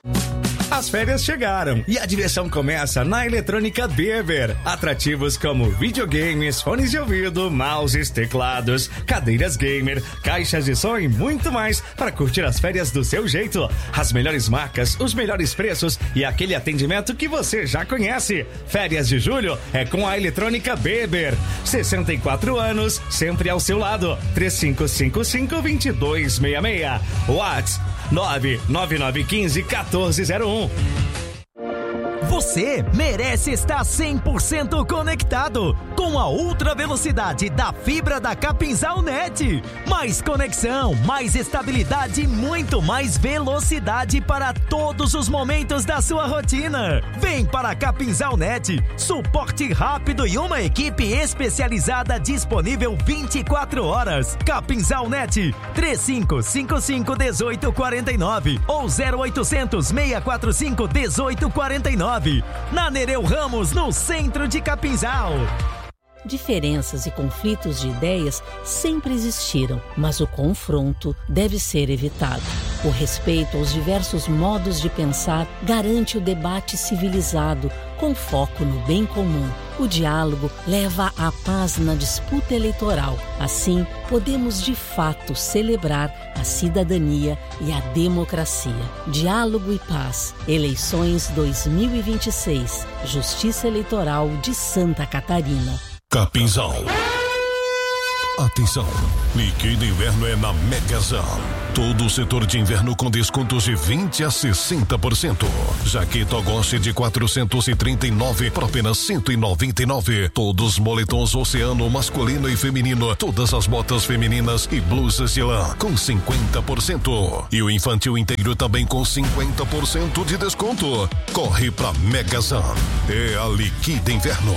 As férias chegaram e a diversão começa na Eletrônica Bever. Atrativos como videogames, fones de ouvido, mouses, teclados, cadeiras gamer, caixas de som e muito mais para curtir as férias do seu jeito. As melhores marcas, os melhores preços e aquele atendimento que você já conhece. Férias de julho é com a Eletrônica Bever. 64 anos, sempre ao seu lado. 3555-2266. WhatsApp 99915-1401. Você merece estar 100% conectado com a ultra velocidade da fibra da Capinzal Net. Mais conexão, mais estabilidade e muito mais velocidade para todos os momentos da sua rotina. Vem para a Capinzal Net, suporte rápido e uma equipe especializada disponível 24 horas. Capinzal Net, 3555-1849 ou 0800-645-1849. Na Nereu Ramos, no centro de Capinzal. Diferenças e conflitos de ideias sempre existiram, mas o confronto deve ser evitado. O respeito aos diversos modos de pensar garante o debate civilizado, com foco no bem comum. O diálogo leva à paz na disputa eleitoral. Assim, podemos de fato celebrar a cidadania e a democracia. Diálogo e paz. Eleições 2026. Justiça Eleitoral de Santa Catarina. Capinzal. Atenção, liquida inverno é na Megazão. Todo o setor de inverno com descontos de 20% a 60%. Jaqueta Goste de 439 por apenas 199. Todos moletons Oceano masculino e feminino. Todas as botas femininas e blusas de lã com 50%. E o infantil inteiro também com 50% de desconto. Corre pra Megazão. É a liquida inverno.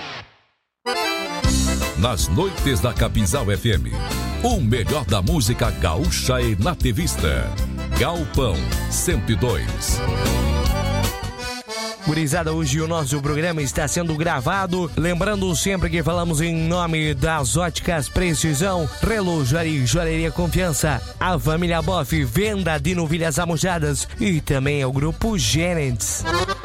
Nas noites da Capinzal FM, o melhor da música gaúcha e nativista. Galpão 102. Gurizada, hoje o nosso programa está sendo gravado. Lembrando sempre que falamos em nome das Óticas Precisão, Relojaria e Joalheria Confiança, a família Boff, venda de novilhas amojadas e também o Grupo Gênesis.